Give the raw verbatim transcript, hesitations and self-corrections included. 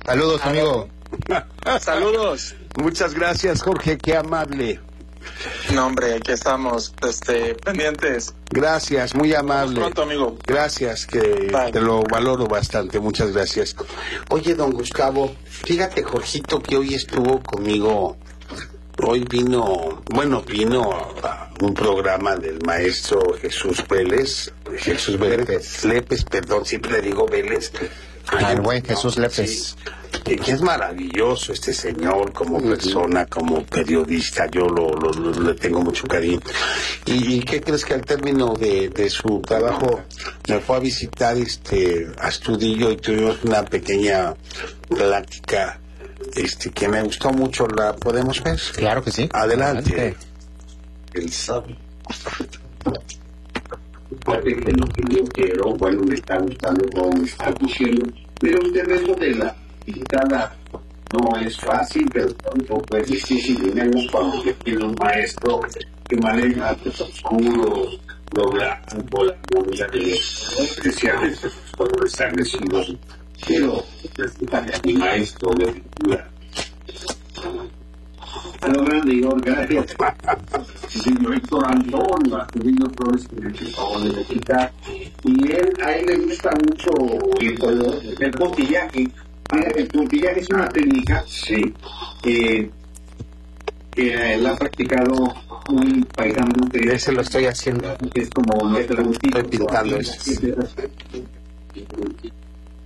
Saludos, amigo. Saludos. Muchas gracias, Jorge, qué amable. No, hombre, aquí estamos, este, pendientes. Gracias, muy amable. Nos vemos pronto, amigo. Gracias, que Bye. te lo valoro bastante, muchas gracias. Oye, don Gustavo, fíjate, Jorgito, que hoy estuvo conmigo. Hoy vino, bueno, vino a un programa del maestro Jesús Vélez, Jesús Vélez, Lépez. Lépez, perdón, siempre le digo Vélez. Al buen Jesús Lépez. Sí, que es maravilloso este señor como persona, como periodista, yo lo, lo, lo- le tengo mucho cariño. ¿Y, y qué crees que al término de, de su trabajo me fue a visitar este Astudillo y tuvimos una pequeña plática este que me gustó mucho? ¿La podemos ver? Claro que sí. Adelante. El sabe. Aparte que lo que yo quiero, bueno, me está gustando como me está diciendo, pero usted eso de la pintada no es fácil, pero tampoco es difícil, y menos cuando se tiene un maestro que maneja los oscuros, lo blanco, la música de especiales, los colores agresivos. Quiero presentarle a mi maestro de pintura. A lo grande, Igor, gracias. Señor Héctor Antón, Astudillo Flores, que me hizo favor de quitar. Y él, a él le gusta mucho el color, el puntillaje. Mira, el puntillaje es una técnica, sí, eh, que él ha practicado un paisano que Ese lo estoy haciendo. es como nuestro Estoy pintando eso.